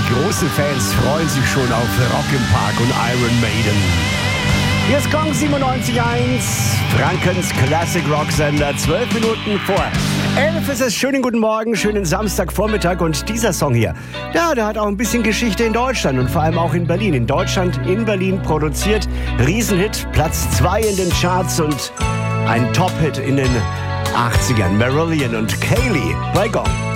großen Fans freuen sich schon auf Rock im Park und Iron Maiden. Hier ist Gong 97.1, Frankens Classic Rock Sender, 12 Minuten vor 11 ist es. Schönen guten Morgen, schönen Samstagvormittag. Und dieser Song hier, ja, der hat auch ein bisschen Geschichte in Deutschland und vor allem auch in Berlin. In Deutschland, in Berlin produziert, Riesenhit, Platz 2 in den Charts und ein Top-Hit in den 80ern. Marillion und Kaylee bei Gong.